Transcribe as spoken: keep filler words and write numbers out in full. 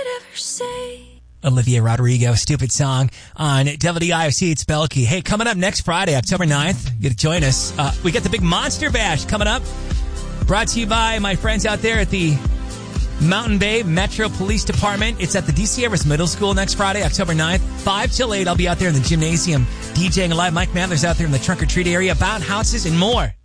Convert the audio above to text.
could ever say. Olivia Rodrigo, Stupid Song on W I O C. It's Belky. Hey, coming up next Friday, October ninth, you get to join us. Uh, we got the big Monster Bash coming up. Brought to you by my friends out there at the Mountain Bay Metro Police Department. It's at the D C Everest Middle School next Friday, October ninth. five till eight, I'll be out there in the gymnasium DJing live. Mike Mandler's out there in the trunk or treat area, bound houses and more.